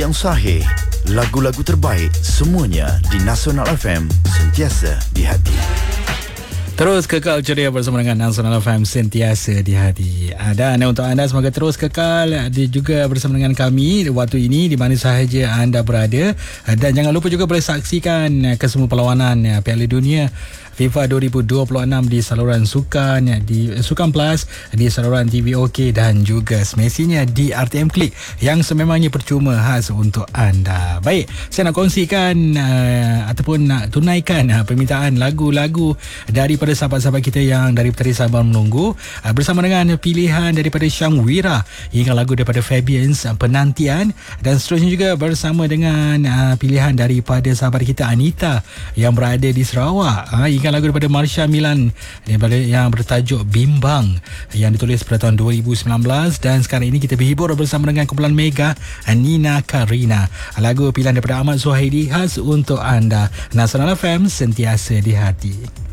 yang sahih. Lagu-lagu terbaik semuanya di Nasional FM, sentiasa di hati. Terus kekal ceria bersama dengan Nasional FM, sentiasa di hati. Dan untuk anda semoga terus kekal juga bersama dengan kami waktu ini di mana sahaja anda berada. Dan jangan lupa juga boleh saksikan kesemua perlawanan Piala Dunia FIFA 2026 di saluran Sukan, di Sukan Plus, di saluran TV OK dan juga semestinya di RTM Klik yang sememangnya percuma khas untuk anda. Baik, saya nak kongsikan ataupun nak tunaikan permintaan lagu-lagu daripada sahabat-sahabat kita yang dari tadi sabar menunggu, bersama dengan pilihan daripada Syang Wira hingga lagu daripada Fabians Penantian, dan seterusnya juga bersama dengan pilihan daripada sahabat kita Anita yang berada di Sarawak, hingga lagu daripada Marsha Milan yang bertajuk Bimbang yang ditulis pada tahun 2019. Dan sekarang ini kita berhibur bersama dengan kumpulan Mega Nina Karina, lagu pilihan daripada Ahmad Suhaidi khas untuk anda. Nasional FM, sentiasa di hati.